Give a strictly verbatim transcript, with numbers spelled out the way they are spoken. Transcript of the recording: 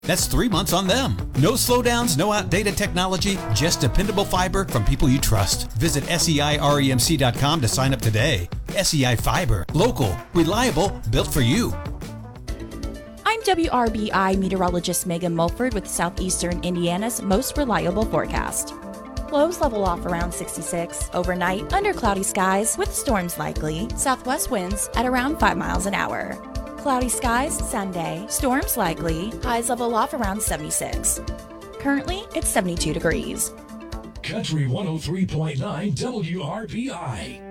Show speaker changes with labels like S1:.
S1: That's three months on them. No slowdowns, no outdated technology, just dependable fiber from people you trust. Visit S E I remc dot com to sign up today. S E I Fiber. Local, reliable, built for you.
S2: I'm W R B I meteorologist Megan Mulford with Southeastern Indiana's most reliable forecast. Lows level off around sixty-six. Overnight, under cloudy skies with storms likely. Southwest winds at around five miles an hour. Cloudy skies Sunday. Storms likely. Highs level off around seventy-six. Currently, it's seventy-two degrees.
S3: Country one oh three point nine W R B I.